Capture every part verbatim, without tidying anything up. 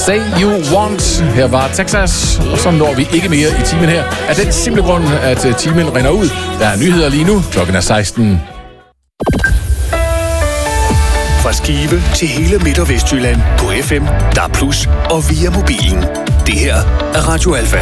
Say You Want. Her var Texas, og så når vi ikke mere i timen her. Af den simple grund, at timen rinder ud. Der er nyheder lige nu. Klokken er seksten. Fra Skive til hele Midt- og Vestjylland på F M, D A B plus, og via mobilen. Det her er Radio Alfa.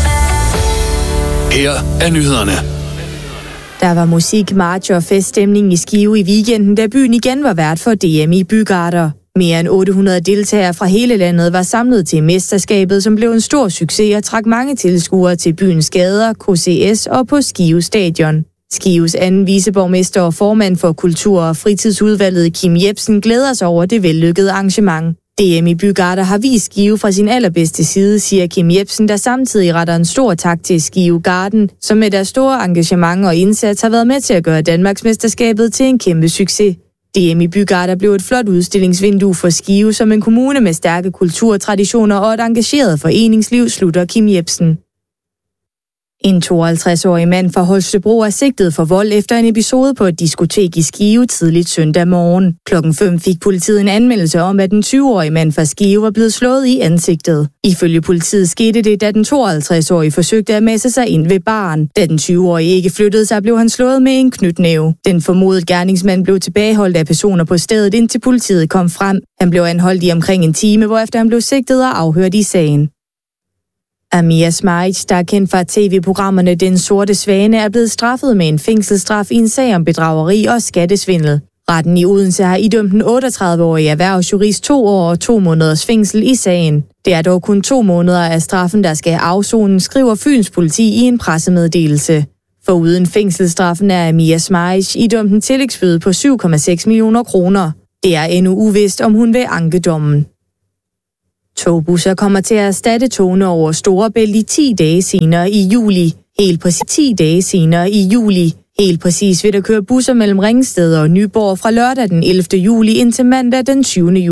Her er nyhederne. Der var musik, march og feststemning i Skive i weekenden, da byen igen var vært for D M i Bygarter. Mere end otte hundrede deltagere fra hele landet var samlet til mesterskabet, som blev en stor succes og trak mange tilskuere til byens gader, K C S og på Skive Stadion. Skives anden viceborgmester og formand for Kultur- og Fritidsudvalget, Kim Jepsen, glæder sig over det vellykkede arrangement. D M i Bygarter har vist Skive fra sin allerbedste side, siger Kim Jepsen, der samtidig retter en stor tak til Skive Garden, som med deres store engagement og indsats har været med til at gøre Danmarksmesterskabet til en kæmpe succes. D M i Bygarter blev et flot udstillingsvindue for Skive som en kommune med stærke kulturtraditioner og et engageret foreningsliv, slutter Kim Jepsen. En tooghalvtreds-årig mand fra Holstebro er sigtet for vold efter en episode på et diskotek i Skive tidligt søndag morgen. Klokken fem fik politiet en anmeldelse om, at den tyve-årige mand fra Skive var blevet slået i ansigtet. Ifølge politiet skete det, da den tooghalvtreds-årige forsøgte at messe sig ind ved baren. Da den tyve-årige ikke flyttede sig, blev han slået med en knytnæve. Den formodede gerningsmand blev tilbageholdt af personer på stedet, indtil politiet kom frem. Han blev anholdt i omkring en time, hvorefter han blev sigtet og afhørt i sagen. Amir Smajic, der er kendt fra tv-programmerne Den Sorte Svane, er blevet straffet med en fængselsstraf i en sag om bedrageri og skattesvindel. Retten i Odense har idømt den otteogtredive-årige erhvervsjurist to år og to måneders fængsel i sagen. Det er dog kun to måneder af straffen, der skal afsonen, skriver Fyns politi i en pressemeddelelse. Foruden fængselsstraffen er Amir Smajic idømt en tillægsbøde på syv komma seks millioner kroner. Det er endnu uvist, om hun vil anke dommen. Togbusser kommer til at erstatte togene over Storebælt i ti dage senere i juli. Helt præcis ti dage senere i juli. Helt præcis vil der køre busser mellem Ringsted og Nyborg fra lørdag den ellevte juli indtil mandag den tyvende juli.